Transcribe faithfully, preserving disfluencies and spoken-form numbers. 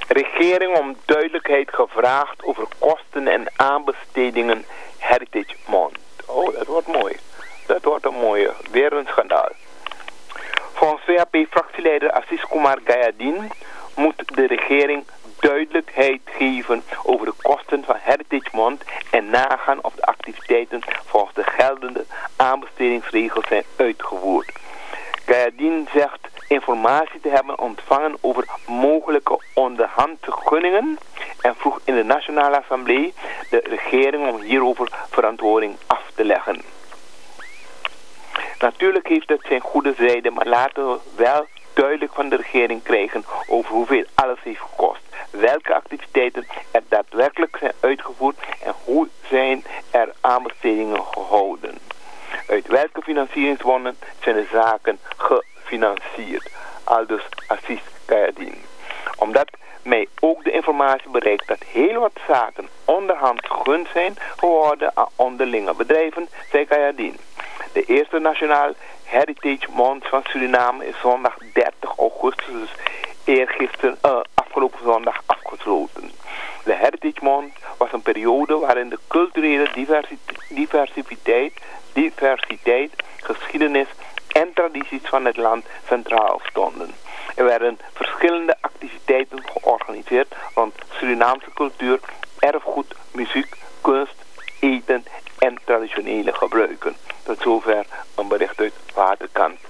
regering om duidelijkheid gevraagd over kosten en aanbestedingen Heritage Month. Oh, dat wordt mooi. Dat wordt een mooie. Weer een schandaal. Volgens V H P-fractieleider Assis Kumar Gayadin moet de regering duidelijkheid geven over de kosten van Heritage Month en nagaan of de activiteiten volgens de geldende aanbestedingsregels zijn uitgevoerd. Gayadin zegt informatie te hebben ontvangen over mogelijke onderhandse gunningen en vroeg in de Nationale Assemblée de regering om hierover verantwoording af te leggen. Natuurlijk heeft het zijn goede zijde, maar laten we wel duidelijk van de regering krijgen over hoeveel alles heeft gekost. Welke activiteiten er daadwerkelijk zijn uitgevoerd en hoe zijn er aanbestedingen gehouden. Uit welke financieringsbronnen zijn de zaken gefinancierd. Aldus Assis Gayadin. Omdat mij ook de informatie bereikt dat heel wat zaken onderhand gegund zijn geworden aan onderlinge bedrijven, zei Gayadin. De eerste Nationaal Heritage Month van Suriname is zondag dertig augustus, dus eergisteren, uh, afgelopen zondag afgesloten. De Heritage Month was een periode waarin de culturele diversiteit, diversiteit, geschiedenis en tradities van het land centraal stonden. Er werden verschillende activiteiten georganiseerd rond Surinaamse cultuur, erfgoed, muziek, kunst, eten en traditionele gebruiken. Tot zover een bericht uit Waterkant.